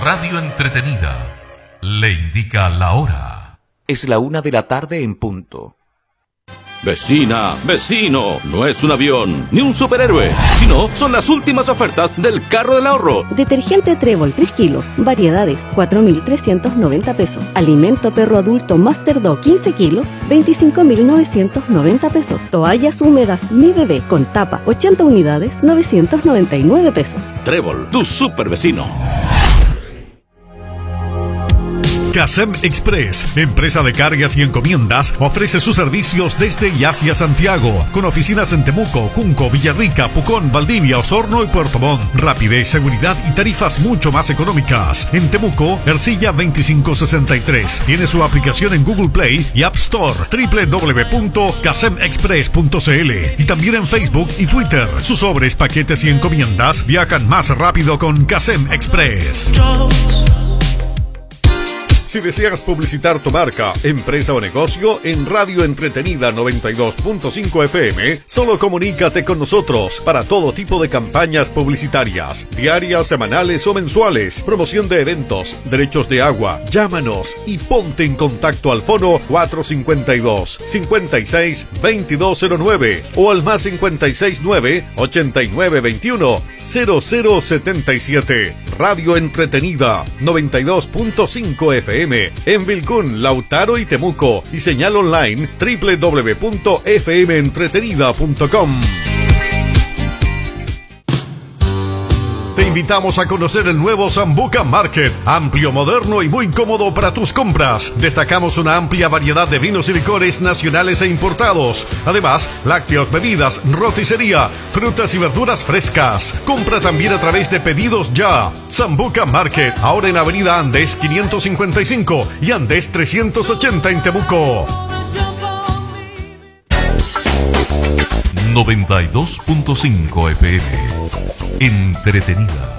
Radio Entretenida le indica la hora. Es la 1 de la tarde en punto. Vecina, vecino, no es un avión ni un superhéroe, sino son las últimas ofertas del carro del ahorro. Detergente Trébol 3 kilos, variedades, 4.390 pesos. Alimento perro adulto Master Dog 15 kilos, 25.990 pesos. Toallas húmedas Mi Bebé con tapa, 80 unidades, 999 pesos. Trébol, tu super vecino. Casem Express, empresa de cargas y encomiendas, ofrece sus servicios desde y hacia Santiago, con oficinas en Temuco, Cunco, Villarrica, Pucón, Valdivia, Osorno y Puerto Montt. Rapidez, seguridad y tarifas mucho más económicas. En Temuco, Ercilla 2563. Tiene su aplicación en Google Play y App Store, www.casemexpress.cl, y también en Facebook y Twitter. Sus sobres, paquetes y encomiendas viajan más rápido con Casem Express. Si deseas publicitar tu marca, empresa o negocio en Radio Entretenida 92.5 FM, solo comunícate con nosotros para todo tipo de campañas publicitarias, diarias, semanales o mensuales, promoción de eventos, derechos de agua. Llámanos y ponte en contacto al fono 452-56-2209 o al más 569-8921-0077. Radio Entretenida 92.5 FM. En Vilcún, Lautaro y Temuco, y señal online www.fmentretenida.com. Te invitamos a conocer el nuevo Sambuca Market, amplio, moderno y muy cómodo para tus compras. Destacamos una amplia variedad de vinos y licores nacionales e importados. Además, lácteos, bebidas, roticería, frutas y verduras frescas. Compra también a través de Pedidos Ya. Sambuca Market, ahora en Avenida Andes 555 y Andes 380 en Temuco. 92.5 FM. Entretenida.